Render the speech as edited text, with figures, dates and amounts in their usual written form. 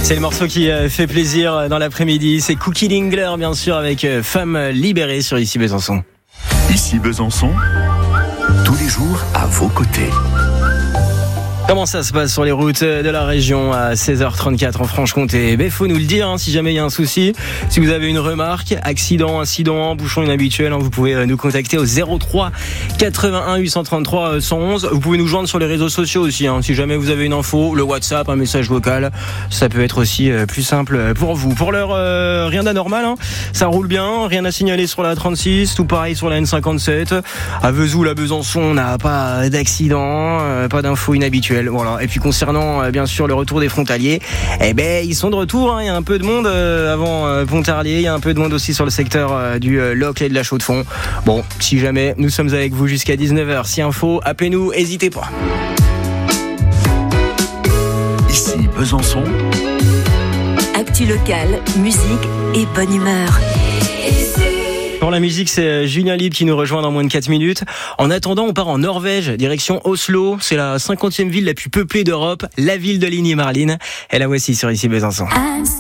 C'est le morceau qui fait plaisir dans l'après-midi. C'est Cookie Dingler, bien sûr, avec Femme libérée sur Ici Besançon. Ici Besançon, tous les jours à vos côtés. Comment ça se passe sur les routes de la région à 16h34 en Franche-Comté? Il faut nous le dire si jamais il y a un souci. Si vous avez une remarque, accident, incident, bouchon inhabituel, vous pouvez nous contacter au 03 81 833 111. Vous pouvez nous joindre sur les réseaux sociaux aussi. Si jamais vous avez une info, le WhatsApp, un message vocal, ça peut être aussi plus simple pour vous. Pour l'heure, rien d'anormal. Ça roule bien, rien à signaler sur la 36, tout pareil sur la N57. À Vesoul, à Besançon, on n'a pas d'accident, pas d'infos inhabituelles. Voilà. Et puis concernant bien sûr le retour des frontaliers, ils sont de retour. Il y a un peu de monde avant Pontarlier, il y a un peu de monde aussi sur le secteur du Locle et de la Chaux-de-Fonds. Bon, si jamais nous sommes avec vous jusqu'à 19h, si info, appelez-nous, n'hésitez pas. Ici Besançon. Actu locale, musique et bonne humeur. Pour la musique, c'est Julien Libre qui nous rejoint dans moins de 4 minutes. En attendant, on part en Norvège, direction Oslo. C'est la 50e ville la plus peuplée d'Europe, la ville de Ligny-Marline. Et la voici sur Ici Besançon.